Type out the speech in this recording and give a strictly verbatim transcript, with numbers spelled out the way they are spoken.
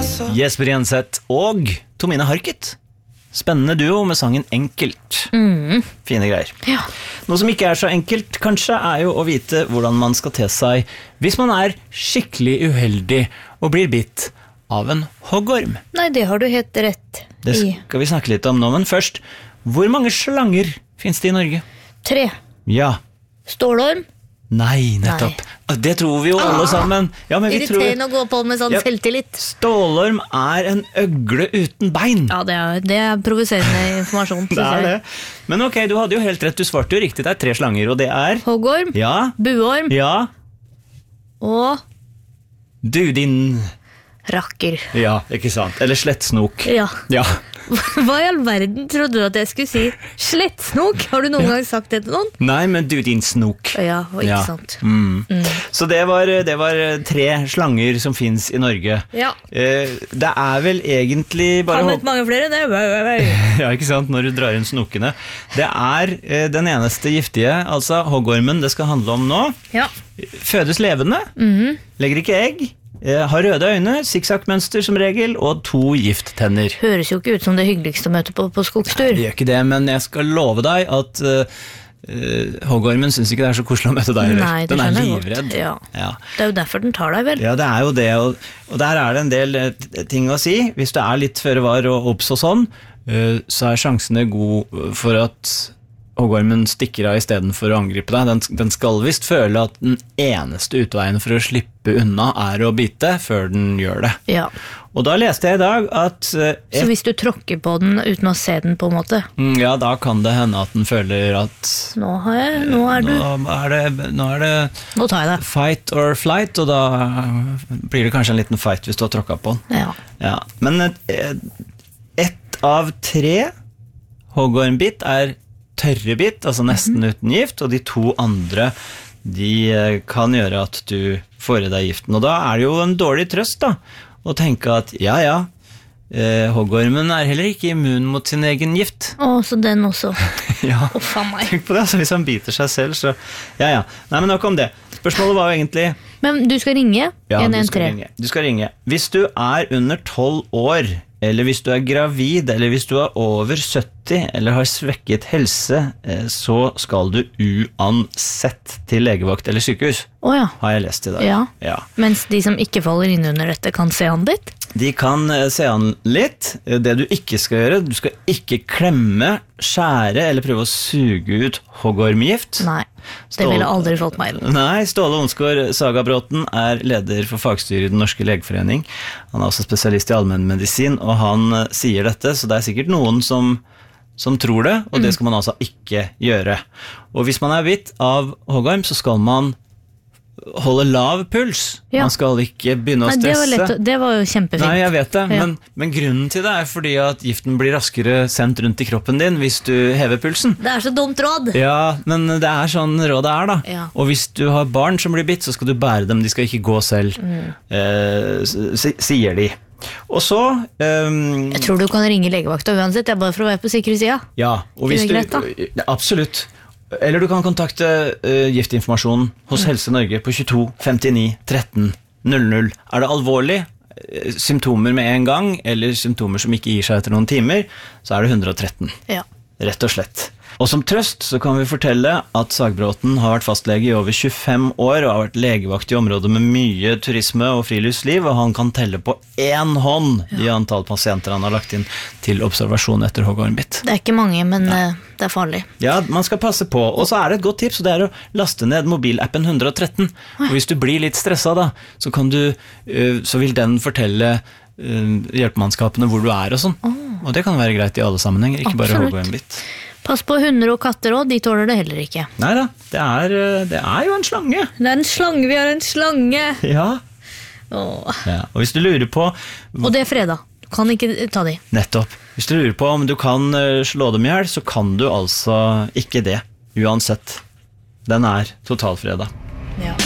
Jesper Jenseth og Tomine Harket. Spennende duo med sangen Enkelt. Mm. Fine greier. Ja. Noe som ikke er så enkelt, kanskje, er jo å vite hvordan man skal te seg hvis man er skikkelig uheldig og blir bitt av en hoggorm. Nei, det har du helt rett Det i. skal vi snakke litt om nå, men først, hvor mange slanger finnes det i Norge? Tre. Ja. Stålorm. Nei, nettopp. Det tror vi jo alle sammen. Ja, men vi tror... Irriterende å gå på med sånn Ja. selvtillit. Stålorm er en øgle uten bein. Ja, det er, det er provoserende informasjon. Det er det. Men ok, du hadde jo helt rett, du svarte jo riktig, det er tre slanger, og det er... Hoggorm, Ja, buorm ja, og du din... rakker. Ja, ikke sant. Eller slettsnok. Ja. Ja. Hva i all verden trodde du at jeg skulle si? Slettsnok? Har du noen gang sagt det til noen? Nei, men du din snok. Ja, og ikke Ja. sant. Mm. Så det var, det var tre slanger som finnes i Norge. Ja. Eh, Det er vel egentlig bare... Har møtt mange flere? Det er Ja, ikke sant, når du drar inn snokene. Det er eh, den eneste giftige, altså hoggormen det skal handle om nå. Ja. Fødes levende, legger ikke egg, eh, har røde øyne, zigzag-mønster som regel, og to gifttenner. Høres jo ikke ut som det hyggeligste å møte på på skogstur. Det gjør ikke det, men jeg skal love deg at uh, hoggormen synes ikke det er så koselig å møte deg. eller? Nei, det Den er skjønner jeg godt. livredd. Ja. Ja. Det er jo derfor den tar deg vel. Ja, det er jo det, og, og der er det en del eh, ting å si. Hvis du er litt føre var og obs og sånn, eh, så er sjansene gode for at hoggormen stikker av i stedet for å angripe deg. Den, den skal visst føle at den eneste utveien for å slippe unna er å bite før den gjør det. Ja. Og da leste jeg i dag at eh, Så hvis du tråkker på den uten å se den på en måte, mm, ja, da kan det hende at den føler at nå, har jeg, nå er du, nå er det, nå er det nå tar jeg deg. fight or flight, og da blir det kanskje en liten fight hvis du har tråkket på den. Ja. Ja, men eh, ett av tre hoggormbitt er tørrebitt, altså nesten uten gift, og de to andre de eh, kan gjøre at du får i deg giften. Og da er det jo en dårlig trøst da, å tenke at ja, ja, eh, hoggormen er heller ikke immun mot sin egen gift. Å, så den også. Ja, Å, faen meg. tenk på det, altså hvis han biter seg selv, så ja, ja. Nei, men nok om det. Spørsmålet var jo egentlig... Men du skal ringe Ja, en du en skal tre. ringe. Du skal ringe. Hvis du er under tolv år, eller hvis du er gravid, eller hvis du er over sytti, eller har svekket helse, eh, så skal du uansett til legevakt eller sykehus, Å ja. har jeg lest i dag. Ja. Ja. Mens de som ikke faller inn under dette kan se an litt? De kan eh, se an litt. Det du ikke skal gjøre, du skal ikke klemme, skjære eller prøve å suge ut hoggormgift. Nei, det ville aldri fått meg inn. Nei, Ståle Onsgaard Sagabråten er leder for fagstyret i Den norske legeforening. Han er også spesialist i allmennmedisin, og han eh, sier dette, så det er sikkert noen som, som tror det, og det skal man altså ikke gjøre. Og hvis man er bitt av hoggorm, så skal man holde lav puls. Ja. Man skal ikke begynne å Nei, det stresse. var, lett, å- det var jo kjempefint. Nei, jeg vet det, Ja. men, men grunnen til det er fordi at giften blir raskere sendt rundt i kroppen din hvis du hever pulsen. Det er så dumt råd! Ja, men det er sånn rådet er da. Ja. Og hvis du har barn som blir bitt, så skal du bære dem, de skal ikke gå selv, eh, si, sier de. Og så, ehm, Jeg tror du kan ringe legevakta uansett, det er bare for å være på sikre sida. ja, og hvis Ikke du, det greit, absolutt. Eller du kan kontakte uh, giftinformasjonen hos Helse Norge på tjueto femtini tretten null null. Er det alvorlig, eh, symptomer med en gang, eller symptomer som ikke gir seg etter noen timer, så er det hundre og tretten. Ja. Rett og slett. Og som trøst så kan vi fortelle at Sagbråten har vært fastlege i over tjuefem år og har vært legevakt i områder med mye turisme og friluftsliv, og han kan telle på én hånd de antall pasienter han har lagt inn til observasjon etter hoggormbitt. Det er ikke mange, men eh, det er farlig. Ja, man skal passe på. Og så er det et godt tips, og det er å laste ned mobilappen hundre og tretten. Og hvis du blir litt stresset da, så, kan du, øh, så vil den fortelle øh, hjelpemannskapene hvor du er og sånn. Og det kan være greit i alle sammenhenger, ikke bare Absolutt. hoggormbitt. Pass på hunder og katter også, de tåler det heller ikke. Neida, det er, øh, det er jo en slange. Det er en slange, vi har en slange! Ja. Åh. Ja, og hvis du lurer på Og det er fredag, du kan ikke ta de. nettopp, hvis du lurer på om du kan eh, slå dem ihjel, så kan du altså ikke det, uansett. Den er totalfredag. Ja.